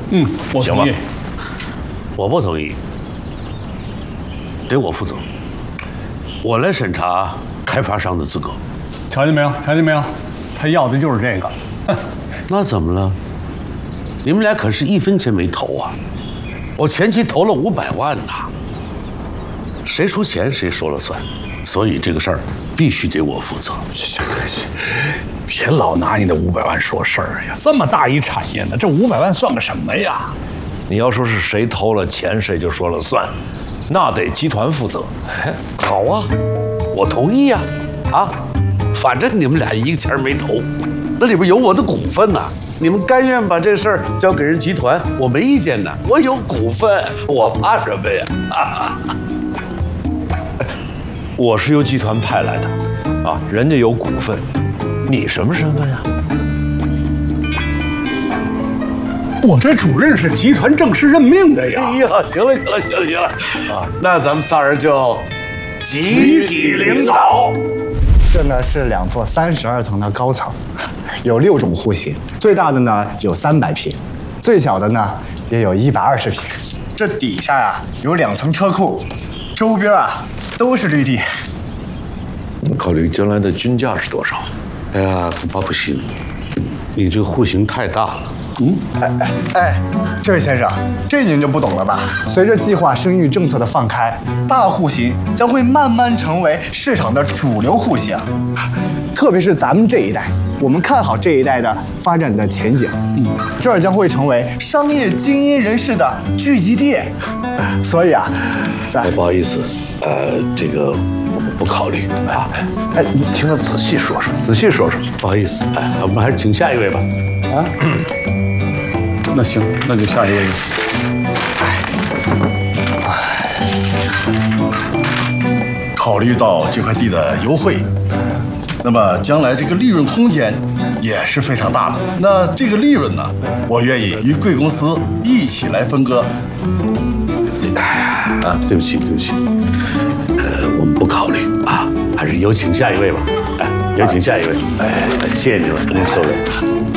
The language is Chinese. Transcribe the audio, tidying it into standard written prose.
我同意。 我不同意，得我负责。我来审查开发商的资格。 瞧见没有？瞧见没有？他要的就是这个。 那怎么了？你们俩可是1分钱没投啊！我前期投了500万呐，谁出钱谁说了算，所以这个事儿必须得我负责。 行，别老拿你的500万说事儿呀！这么大一产业呢，这500万算个什么呀？ 你要说是谁投了钱，谁就说了算，那得集团负责。 好啊，我同意呀！啊，反正你们俩一个钱没投，那里边有我的股份呐。你们甘愿把这事儿交给人集团，我没意见的。我有股份，我怕什么呀？ 我是由集团派来的，啊，人家有股份，你什么身份呀？ 我这主任是集团正式任命的呀！ 哎呀，行了啊！那咱们仨人就集体领导。 这呢是2座32层的高层，有6种户型，最大的呢有300平，最小的呢也有120平。这底下呀有2层车库，周边啊都是绿地。 考虑将来的均价是多少？ 哎呀，恐怕不行，你这个户型太大了。 这位先生，这您就不懂了吧？随着计划生育政策的放开，大户型将会慢慢成为市场的主流户型，特别是咱们这一代，我们看好这一代的发展的前景。这儿将会成为商业精英人士的聚集地，所以啊， 不好意思，这个我们不考虑啊。你听他仔细说说，仔细说说。 不好意思，我们还是请下一位吧。啊。 那行，那就下一位。 考虑到这块地的优惠，那么将来这个利润空间也是非常大的。那这个利润呢，我愿意与贵公司一起来分割。 对不起，我们不考虑啊，还是有请下一位吧。有请下一位。谢谢你们，各位。